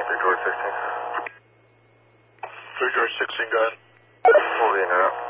3 George 16. 3 George 16, go ahead. We'll be in and out.